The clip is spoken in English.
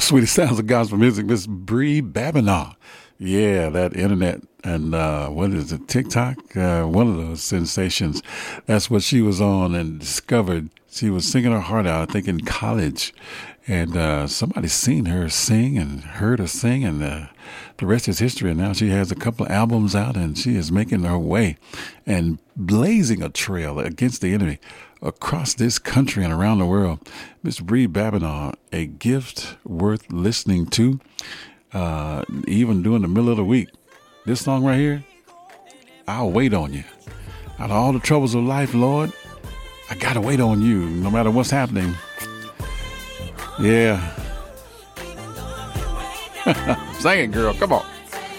Sweetie sounds of gospel music, Miss Bree Babinaugh. Yeah, that internet and what is it, TikTok? One of those sensations. That's what she was on and discovered. She was singing her heart out, I think, in college. And somebody seen her sing and heard her sing, and the rest is history. And now she has a couple of albums out, and she is making her way and blazing a trail against the enemy across this country and around the world. Miss Bree Babinaugh, a gift worth listening to, even during the middle of the week. This song right here, I'll wait on you. Out of all the troubles of life, Lord, I gotta wait on you, no matter what's happening. Yeah. Sing it, girl. Come on.